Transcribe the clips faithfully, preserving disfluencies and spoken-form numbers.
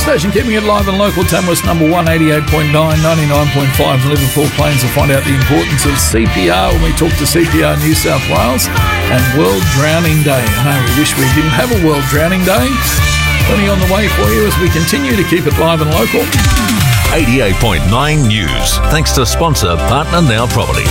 station keeping it live and local. Tamworth's number one, eighty-eight point nine, ninety-nine point five Liverpool Plains. Will find out the importance of C P R when we talk to C P R New South Wales and World Drowning Day. I know we wish we didn't have a World Drowning Day. Plenty on the way for you as we continue to keep it live and local. eighty-eight point nine News. Thanks to sponsor Partner Now Property.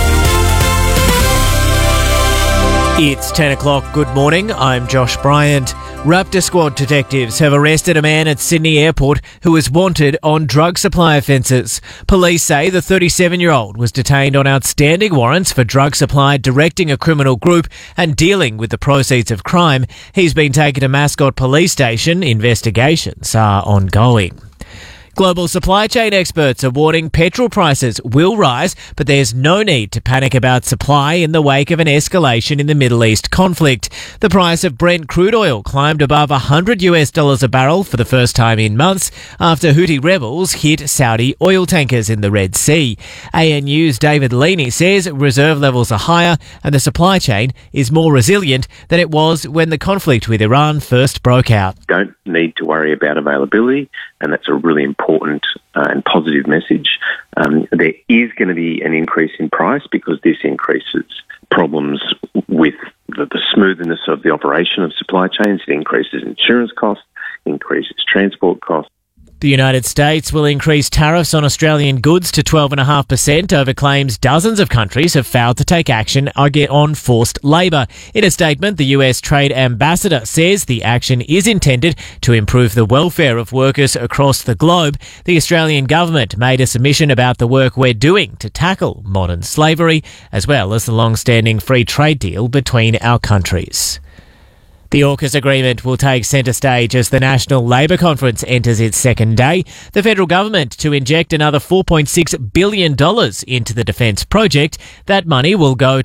It's ten o'clock. Good morning. I'm Josh Bryant. Raptor Squad detectives have arrested a man at Sydney Airport who is wanted on drug supply offences. Police say the thirty-seven-year-old was detained on outstanding warrants for drug supply, directing a criminal group and dealing with the proceeds of crime. He's been taken to Mascot Police Station. Investigations are ongoing. Global supply chain experts are warning petrol prices will rise, but there's no need to panic about supply in the wake of an escalation in the Middle East conflict. The price of Brent crude oil climbed above one hundred US dollars a barrel for the first time in months after Houthi rebels hit Saudi oil tankers in the Red Sea. A N U's David Leaney says reserve levels are higher and the supply chain is more resilient than it was when the conflict with Iran first broke out. Don't need to worry about availability, and that's a really important uh, and positive message. Um, there is going to be an increase in price because this increases problems with the, the smoothness of the operation of supply chains. It increases insurance costs, increases transport costs. The United States will increase tariffs on Australian goods to twelve point five percent over claims dozens of countries have failed to take action on forced labour. In a statement, the U S Trade Ambassador says the action is intended to improve the welfare of workers across the globe. The Australian government made a submission about the work we're doing to tackle modern slavery, as well as the long-standing free trade deal between our countries. The AUKUS agreement will take centre stage as the National Labour Conference enters its second day. The federal government to inject another four point six billion dollars into the defence project. That money will go